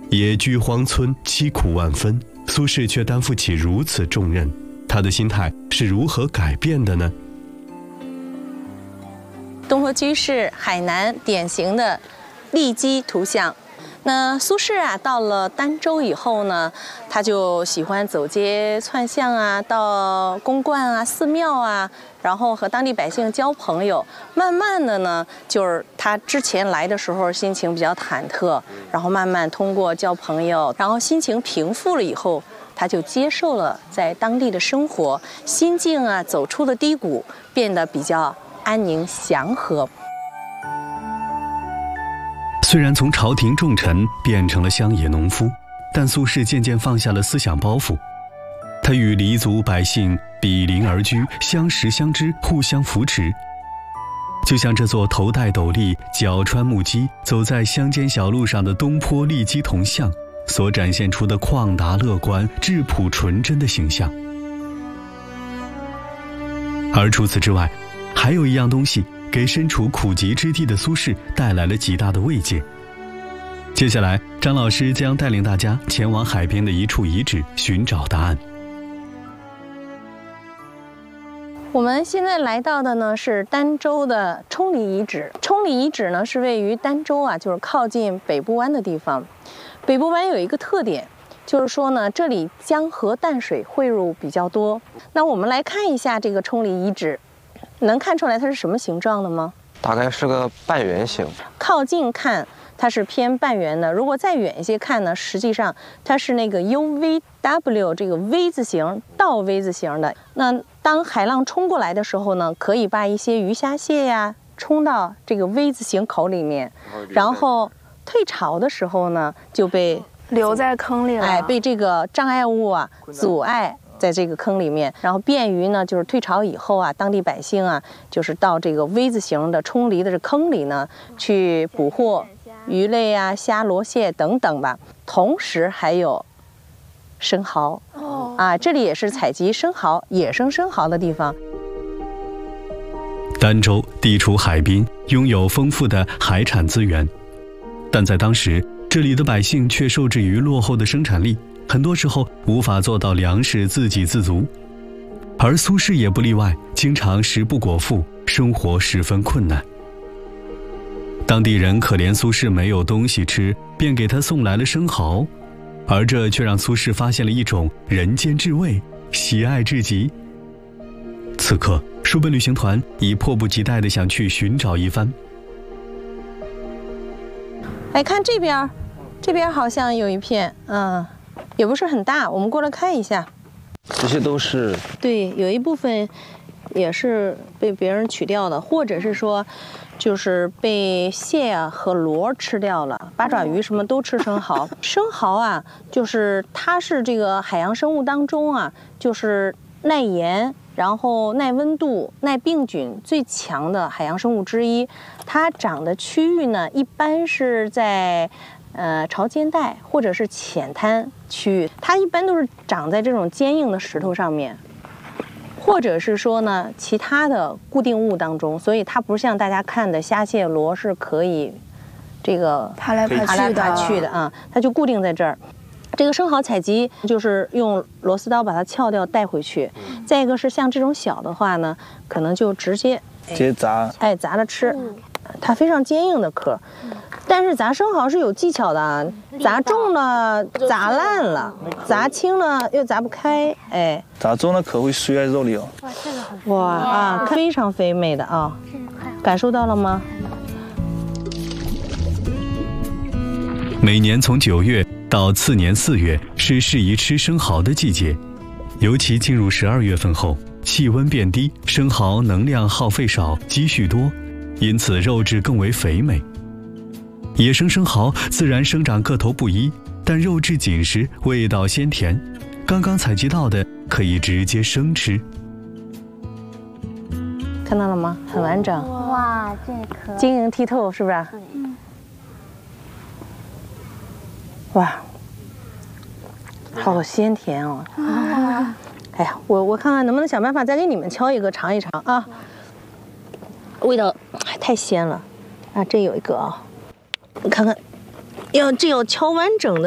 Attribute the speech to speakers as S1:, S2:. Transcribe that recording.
S1: 野居荒村，凄苦万分，苏轼却担负起如此重任，他的心态是如何改变的呢？
S2: 东坡居是海南典型的利基图像。那苏轼啊，到了儋州以后呢，他就喜欢走街串巷啊，到公观啊、寺庙啊，然后和当地百姓交朋友。慢慢的呢，就是他之前来的时候心情比较忐忑，然后慢慢通过交朋友，然后心情平复了以后，他就接受了在当地的生活，心境啊走出了低谷，变得比较安宁祥和。
S1: 虽然从朝廷重臣变成了乡野农夫，但苏轼渐渐放下了思想包袱。他与黎族百姓比邻而居，相识相知，互相扶持。就像这座头戴斗笠、脚穿木屐，走在乡间小路上的东坡利基铜像所展现出的旷达乐观、质朴纯真的形象。而除此之外，还有一样东西给身处苦极之地的苏轼带来了极大的慰藉。接下来，张老师将带领大家前往海边的一处遗址寻找答案。
S2: 我们现在来到的呢是儋州的冲黎遗址。冲黎遗址呢是位于儋州啊，就是靠近北部湾的地方。北部湾有一个特点，就是说呢，这里江河淡水汇入比较多。那我们来看一下这个冲黎遗址。能看出来它是什么形状的吗？
S3: 大概是个半圆形。
S2: 靠近看它是偏半圆的，如果再远一些看呢，实际上它是那个 UVW 这个 V 字形倒 V 字形的。那当海浪冲过来的时候呢，可以把一些鱼虾蟹呀冲到这个 V 字形口里面，然后退潮的时候呢，就被
S4: 留在坑里了。
S2: 哎，被这个障碍物啊阻碍在这个坑里面，然后便于呢，就是退潮以后啊，当地百姓啊，就是到这个 V 字形的冲黎的这坑里呢，去捕获鱼类啊、虾、螺蟹等等吧。同时还有生蚝啊，这里也是采集生蚝、野生生蚝的地方。
S1: 儋州地处海滨，拥有丰富的海产资源，但在当时，这里的百姓却受制于落后的生产力。很多时候无法做到粮食自给自足，而苏轼也不例外，经常食不果腹，生活十分困难。当地人可怜苏轼没有东西吃，便给他送来了生蚝，而这却让苏轼发现了一种人间至味，喜爱至极。此刻，书本旅行团已迫不及待地想去寻找一番。
S2: 来看这边，这边好像有一片，也不是很大，我们过来看一下。
S3: 这些都是
S2: 对，有一部分也是被别人取掉的，或者是说，就是被蟹啊和螺吃掉了，八爪鱼什么都吃生蚝。生蚝啊，就是它是这个海洋生物当中啊，就是耐盐，然后耐温度、耐病菌最强的海洋生物之一。它长的区域呢，一般是在潮间带或者是浅滩区域，它一般都是长在这种坚硬的石头上面，或者是说呢其他的固定物当中，所以它不是像大家看的虾蟹螺是可以这个
S4: 爬来
S2: 爬去的啊，它就固定在这儿。这个生蚝采集就是用螺丝刀把它撬掉带回去，再一个是像这种小的话呢，可能就直接
S3: 砸，
S2: 砸着吃，它非常坚硬的壳。但是砸生蚝是有技巧的啊，砸重了砸烂了，砸轻了又砸不开，
S5: 砸重了壳会碎在肉里哦。
S4: 哇，这个很
S2: 哇啊，非常肥美的啊，感受到了吗？
S1: 每年从9月到次年4月是适宜吃生蚝的季节，尤其进入12月份后，气温变低，生蚝能量耗费少，积蓄多，因此肉质更为肥美。野生生蚝自然生长个头不一，但肉质紧实，味道鲜甜。刚刚采集到的可以直接生吃。
S2: 看到了吗？很完整。
S4: 哇，这颗
S2: 晶莹剔透，是不是？哇，好鲜甜哦！哎呀，我看看能不能想办法再给你们敲一个尝一尝啊。味道太鲜了啊！这有一个啊。你看看，这要敲完整的。